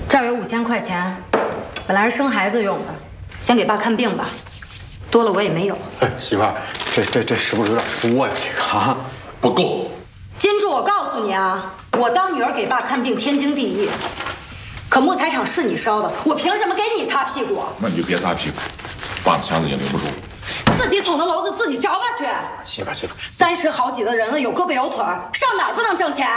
这儿有5000块钱，本来是生孩子用的，先给爸看病吧，多了我也没有。 哎，媳妇儿，这是不是有点多呀？这个啊， 不够。 金柱，我告诉你啊，我当女儿给爸看病天经地义，可木材厂是你烧的，我凭什么给你擦屁股？ 那你就别擦屁股，爸的箱子也留不住。 自己捅的篓子自己着吧去。 媳妇儿 ，30好几的人了，有胳膊有腿儿，上哪儿不能挣钱？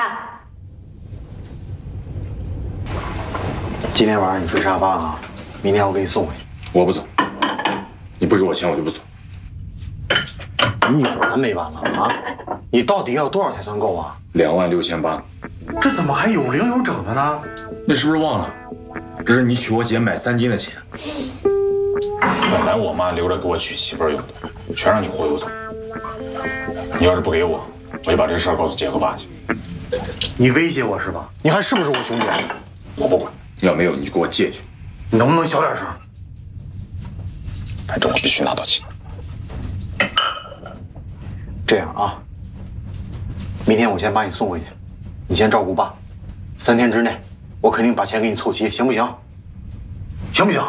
今天晚上你睡沙发啊，明天我给你送回去。 我不走，你不给我钱我就不走。 你有完没完了啊？你到底要多少才算够啊 26800。 这怎么还有零有整的呢？ 你是不是忘了？这是你娶我姐买3斤的钱。 本来我妈留着给我娶媳妇用的，全让你忽悠走。你要是不给我，我就把这事儿告诉姐和爸去。 你威胁我是吧？你还是不是我兄弟？ 我不管， 要没有你就给我借去。 你能不能小点声？ 反正我必须拿到钱。 这样啊，明天我先把你送回去，你先照顾爸，3天之内我肯定把钱给你凑齐，行不行？行不行？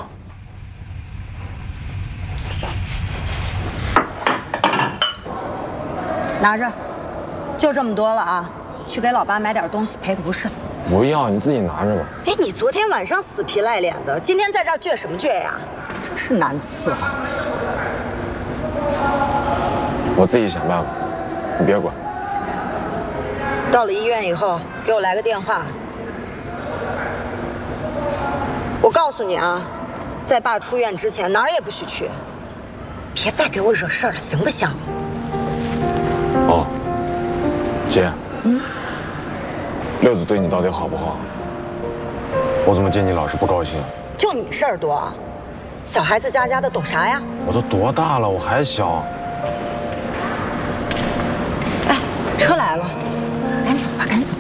拿着，就这么多了啊，去给老爸买点东西赔个不是。 不要，你自己拿着吧。 哎，你昨天晚上死皮赖脸的，今天在这儿倔什么倔呀？真是难伺候。 我自己想办法，你别管。 到了医院以后，给我来个电话。我告诉你啊，在爸出院之前，哪儿也不许去，别再给我惹事儿了，行不行？ 哦，姐，六子对你到底好不好？我怎么见你老是不高兴？ 就你事儿多，小孩子家的懂啥呀？ 我都多大了，我还小。 哎，车来了，赶紧走吧，赶紧走。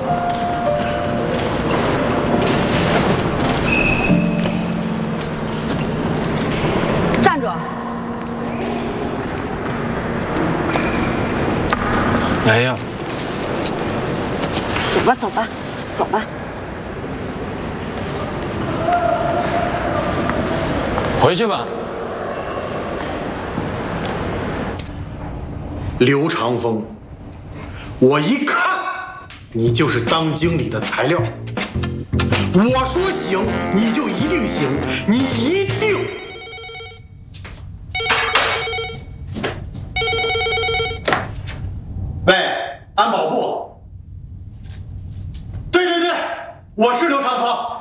站住！ 哎呀， 走吧，走吧，走吧。 回去吧。 刘长风，我一看你就是当经理的材料。我说行，你就一定行，你一定。喂，安保部。对，我是刘长风。